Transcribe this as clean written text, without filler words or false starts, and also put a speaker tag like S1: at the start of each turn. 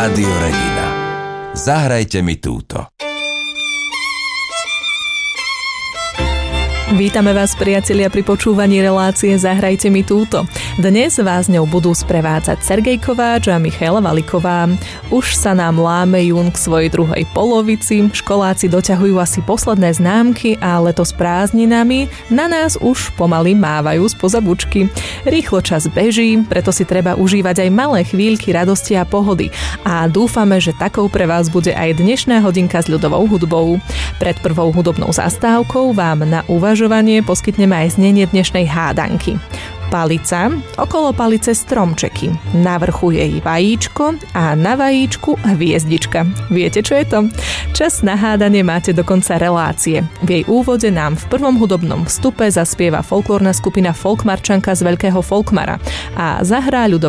S1: Rádio Regina. Zahrajte mi túto.
S2: Vítame vás, priatelia, pri počúvaní relácie Zahrajte mi túto. Dnes vás ňou budú sprevádzať Sergej Kováč a Michaela Valiková. Už sa nám láme jún k svojej druhej polovici, školáci doťahujú asi posledné známky a leto s prázdninami na nás už pomaly mávajú spoza bučky. Rýchlo čas beží, preto si treba užívať aj malé chvíľky radosti a pohody. A dúfame, že takou pre vás bude aj dnešná hodinka s ľudovou hudbou. Pred prvou hudobnou zastávkou vám na uvažovanie poskytneme aj znenie dnešnej hádanky. Palica, okolo palice stromčeky, na vrchu jej vajíčko a na vajíčku hviezdička. Viete, čo je to? Čas na hádanie máte do konca relácie. V jej úvode nám v prvom hudobnom vstupe zaspieva folklórna skupina Folkmarčanka z Veľkého Folkmara a zahrá ľudové